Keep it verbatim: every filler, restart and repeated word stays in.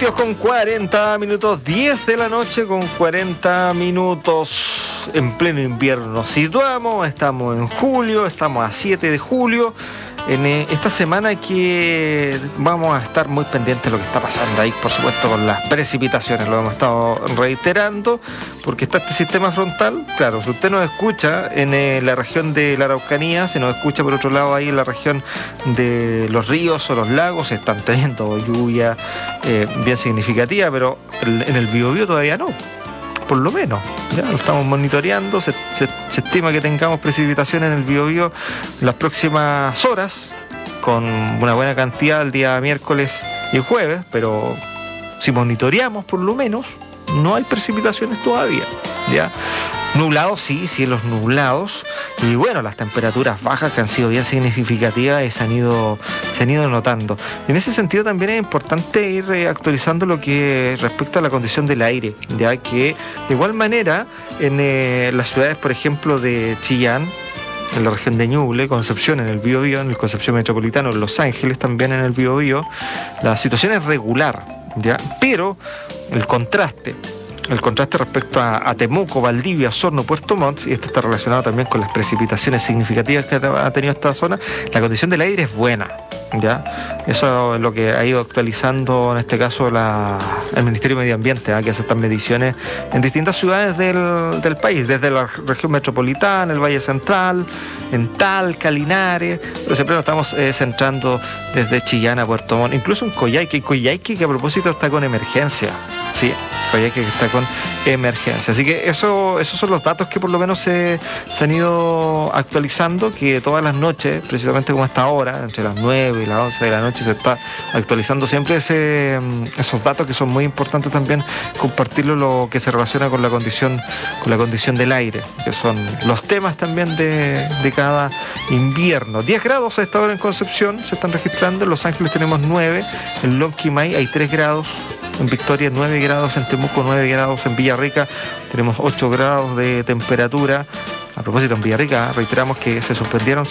veintidós con cuarenta minutos, diez de la noche con cuarenta minutos en pleno invierno. Nos situamos, estamos en julio, estamos a siete de julio. En esta semana que vamos a estar muy pendientes de lo que está pasando ahí, por supuesto, con las precipitaciones, lo hemos estado reiterando, porque está este sistema frontal. Claro, si usted nos escucha en la región de la Araucanía, si nos escucha por otro lado ahí en la región de los ríos o los lagos, están teniendo lluvia eh, bien significativa, pero en el Biobío todavía no. Por lo menos, ya lo estamos monitoreando, se, se, se estima que tengamos precipitación en el Biobío en las próximas horas, con una buena cantidad el día miércoles y jueves, pero si monitoreamos por lo menos, no hay precipitaciones todavía, ¿ya? Nublados, sí, cielos nublados, y bueno, las temperaturas bajas que han sido bien significativas y se han ido, se han ido notando. En ese sentido también es importante ir eh, actualizando lo que respecta a la condición del aire, ya que de igual manera en eh, las ciudades, por ejemplo, de Chillán, en la región de Ñuble, Concepción en el Biobío, en el Concepción Metropolitano, en Los Ángeles también en el Biobío, la situación es regular, ya, pero el contraste El contraste respecto a, a Temuco, Valdivia, Osorno, Puerto Montt, y esto está relacionado también con las precipitaciones significativas que ha tenido esta zona, la condición del aire es buena, ¿ya? Eso es lo que ha ido actualizando en este caso la, el Ministerio de Medio Ambiente, ¿eh? Que hace estas mediciones en distintas ciudades del, del país, desde la región metropolitana, el Valle Central, en Talca, Linares, pero siempre nos estamos eh, centrando desde Chillán a Puerto Montt, incluso en Coyhaique, Coyhaique que a propósito está con emergencia, ¿sí? Coyhaique que está con emergencia. Así que eso, esos son los datos que por lo menos se, se han ido actualizando, que todas las noches, precisamente como esta hora, entre las nueve y las once de la noche, se está actualizando siempre ese, esos datos que son muy importantes también compartirlo, lo que se relaciona con la condición, con la condición del aire, que son los temas también de, de cada invierno. diez grados a esta hora en Concepción se están registrando, en Los Ángeles tenemos nueve, en Lonquimay hay tres grados, en Victoria nueve grados, en Temuco nueve grados, en Villarrica tenemos ocho grados de temperatura. A propósito, en Villarrica reiteramos que se suspendieron